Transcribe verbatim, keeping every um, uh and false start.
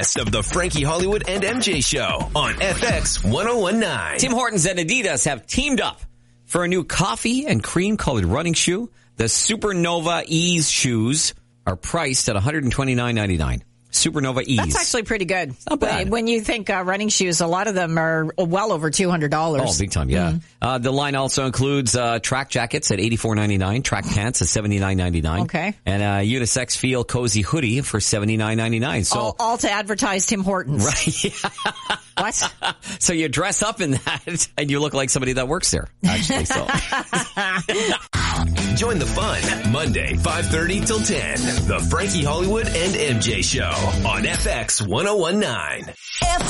Of the Frankie Hollywood and M J Show on F X one oh one nine. Tim Hortons and Adidas have teamed up for a new coffee and cream colored running shoe. The Supernova Ease shoes are priced at one hundred twenty-nine ninety-nine. Supernova Ease. That's actually pretty good. Not bad. When you think uh, running shoes, a lot of them are well over two hundred dollars. Oh, big time, yeah. Mm-hmm. Uh, the line also includes uh, track jackets at eighty-four ninety-nine, track pants at seventy-nine ninety-nine. Okay. And a unisex feel cozy hoodie for seventy-nine ninety-nine. So all, all to advertise Tim Hortons. Right. Yeah. What? So you dress up in that and you look like somebody that works there, actually. So join the fun Monday, five thirty till ten. The Frankie Hollywood and M J Show on F X one oh one nine.